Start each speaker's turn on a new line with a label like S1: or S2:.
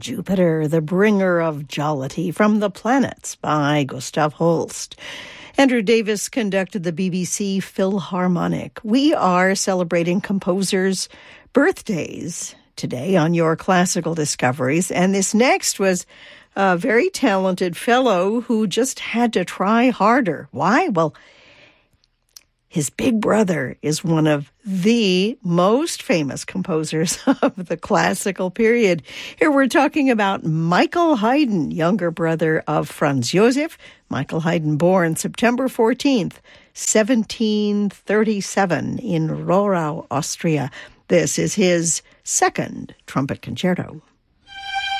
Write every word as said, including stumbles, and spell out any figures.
S1: Jupiter, the bringer of jollity from the planets by Gustav Holst. Andrew Davis conducted the B B C Philharmonic. We are celebrating composers' birthdays today on Your Classical Discoveries, and this next was a very talented fellow who just had to try harder. Why? Well, his big brother is one of the most famous composers of the classical period. Here we're talking about Michael Haydn, younger brother of Franz Josef. Michael Haydn, born September fourteenth, seventeen thirty-seven in Rohrau, Austria. This is his second trumpet concerto.